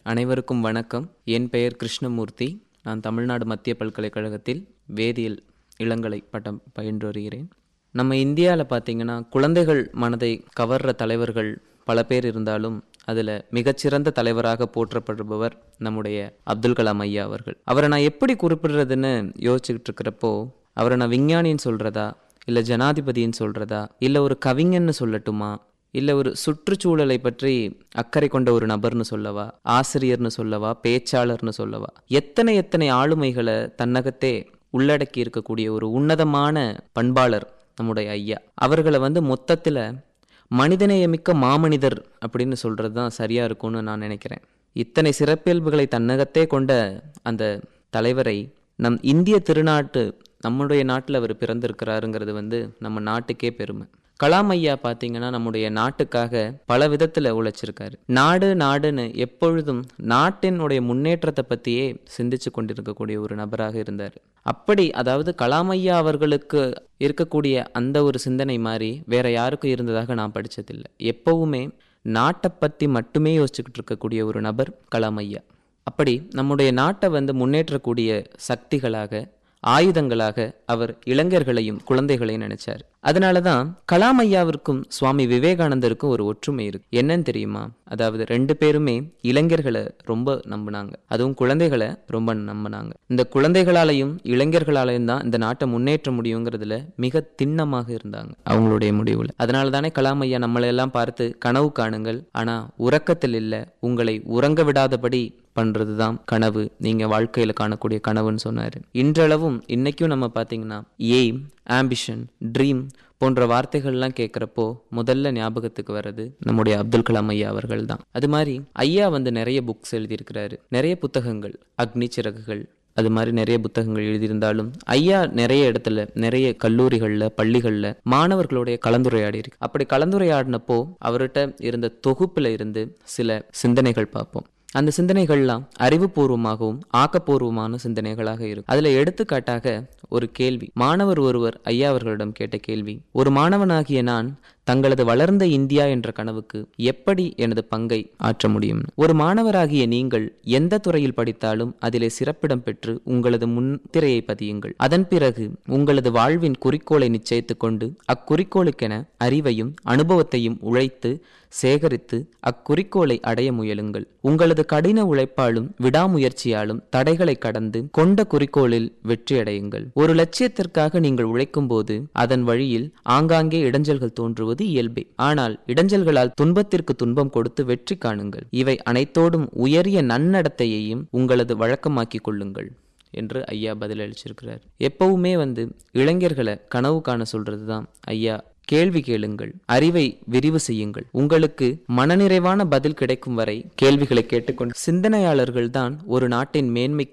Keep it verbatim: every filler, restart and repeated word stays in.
அனைவருக்கும் வணக்கம். என் பெயர் கிருஷ்ணமூர்த்தி. நான் தமிழ்நாடு மத்திய பல்கலைக்கழகத்தில் வேதியியல் இளங்கலை பட்டம் பயின்று வருகிறேன். நம்ம இந்தியாவில் பார்த்திங்கன்னா குழந்தைகள் மனதை கவர்ற தலைவர்கள் பல பேர் இருந்தாலும் அதில் மிகச்சிறந்த தலைவராக போற்றப்படுபவர் நம்முடைய அப்துல் கலாம் ஐயா அவர்கள். அவரை நான் எப்படி குறிப்பிடுறதுன்னு யோசிச்சுக்கிட்டு இருக்கிறப்போ, அவரை நான் விஞ்ஞானின்னு சொல்கிறதா, இல்லை ஜனாதிபதின்னு சொல்கிறதா, இல்லை ஒரு கவிஞன்னு சொல்லட்டுமா, இல்லை ஒரு சுற்றுச்சூழலை பற்றி அக்கறை கொண்ட ஒரு நபர்னு சொல்லவா, ஆசிரியர்னு சொல்லவா, பேச்சாளர்னு சொல்லவா, எத்தனை எத்தனை ஆளுமைகளை தன்னகத்தே உள்ளடக்கி இருக்கக்கூடிய ஒரு உன்னதமான பண்பாளர் நம்முடைய ஐயா. அவர்களை வந்து மொத்தத்தில் மனிதநேயமிக்க மாமனிதர் அப்படின்னு சொல்கிறது தான் சரியாக இருக்கும்னு நான் நினைக்கிறேன். இத்தனை சிறப்பியல்புகளை தன்னகத்தே கொண்ட அந்த தலைவரை நம் இந்திய திருநாட்டு நம்முடைய நாட்டில் அவர் பிறந்திருக்கிறாருங்கிறது வந்து நம்ம நாட்டுக்கே பெருமை. கலாம் ஐயா பார்த்தீங்கன்னா நம்முடைய நாட்டுக்காக பல விதத்தில் உழைச்சிருக்காரு. நாடு நாடுன்னு எப்பொழுதும் நாட்டினுடைய முன்னேற்றத்தை பற்றியே சிந்திச்சு கொண்டிருக்கக்கூடிய ஒரு நபராக இருந்தார். அப்படி அதாவது கலாம் ஐயா அவர்களுக்கு இருக்கக்கூடிய அந்த ஒரு சிந்தனை மாதிரி வேற யாருக்கும் இருந்ததாக நான் படித்ததில்லை. எப்பவுமே நாட்டை பற்றி மட்டுமே யோசிச்சுக்கிட்டு இருக்கக்கூடிய ஒரு நபர் கலாம் ஐயா. அப்படி நம்முடைய நாட்டை வந்து முன்னேற்றக்கூடிய சக்திகளாக, ஆயுதங்களாக அவர் இளைஞர்களையும் குழந்தைகளையும் நினைச்சார். அதனால தான் கலாம் ஐயாவிற்கும் சுவாமி விவேகானந்தருக்கும் ஒரு ஒற்றுமை இருக்கு. என்னன்னு தெரியுமா? அதாவது ரெண்டு பேருமே இளைஞர்களை ரொம்ப நம்பினாங்க, அதுவும் குழந்தைகளை ரொம்ப நம்பினாங்க. இந்த குழந்தைகளாலையும் இளைஞர்களாலையும் தான் இந்த நாட்டை முன்னேற்ற முடியுங்கிறதுல மிக திண்ணமாக இருந்தாங்க அவங்களுடைய முடிவுல. அதனால தானே கலாம் ஐயா நம்மளை எல்லாம் பார்த்து கனவு காணுங்கள், ஆனா உறக்கத்தில் இல்லை, உங்களை உறங்க விடாதபடி பண்றதுதான் கனவு, நீங்க வாழ்க்கையில காணக்கூடிய கனவுன்னு சொன்னாரு. இன்றளவும் இன்னைக்கும் நம்ம பாத்தீங்கன்னா எய்ம், ஆம்பிஷன், ட்ரீம் போன்ற வார்த்தைகள்லாம் கேட்குறப்போ முதல்ல ஞாபகத்துக்கு வர்றது நம்முடைய அப்துல் கலாம் ஐயா அவர்கள் தான். அது மாதிரி ஐயா வந்து நிறைய புக்ஸ் எழுதியிருக்கிறாரு, நிறைய புத்தகங்கள், அக்னி சிறகுகள், அது மாதிரி நிறைய புத்தகங்கள் எழுதியிருந்தாலும் ஐயா நிறைய இடத்துல நிறைய கல்லூரிகளில் பள்ளிகளில் மாணவர்களுடைய கலந்துரையாடி இருக்கு. அப்படி கலந்துரையாடினப்போ அவர்கிட்ட இருந்த தொகுப்புல இருந்து சில சிந்தனைகள் பார்ப்போம். அந்த சிந்தனைகள்லாம் அறிவுபூர்வமாகவும் ஆக்கப்பூர்வமான சிந்தனைகளாக இருக்கும். அதுல எடுத்துக்காட்டாக ஒரு கேள்வி மாணவர் ஒருவர் ஐயா அவர்களிடம் கேட்ட கேள்வி, ஒரு மாணவனாகிய நான் தங்களது வளர்ந்த இந்தியா என்ற கனவுக்கு எப்படி எனது பங்கை ஆற்ற முடியும்? ஒரு மாணவராகிய நீங்கள் எந்த துறையில் படித்தாலும் அதிலே சிறப்பிடம் பெற்று உங்களது முன்திரையை பதியுங்கள். அதன் பிறகு உங்களது வாழ்வின் குறிக்கோளை நிச்சயித்துக் கொண்டு அக்குறிக்கோளுக்கென அறிவையும் அனுபவத்தையும் உழைத்து சேகரித்து அக்குறிக்கோளை அடைய முயலுங்கள். உங்களது கடின உழைப்பாலும் விடாமுயற்சியாலும் தடைகளை கடந்து கொண்ட குறிக்கோளில் வெற்றியடையுங்கள். ஒரு லட்சியத்திற்காக நீங்கள் உழைக்கும் போது அதன் வழியில் ஆங்காங்கே இடைஞ்சல்கள் தோன்றுவது இயல்பே. ஆனால் இடைஞ்சல்களால் துன்பத்திற்கு துன்பம் கொடுத்து வெற்றி காணுங்கள். இவை அனைத்தோடும் உயரிய நன்னடத்தையையும் உங்களது வழக்கமாக்கிக் கொள்ளுங்கள் என்று ஐயா பதிலளிச்சிருக்கிறார். எப்பவுமே வந்து இளைஞர்களை கனவு காண சொல்றதுதான் ஐயா. கேள்வி கேளுங்கள், அறிவை விரிவு செய்யுங்கள். உங்களுக்கு மனநிறைவான பதில் கிடைக்கும் வரை கேள்விகளை கேட்டுக்கொண்டு சிந்தனையாளர்கள் தான் ஒரு நாட்டின் மேன்மை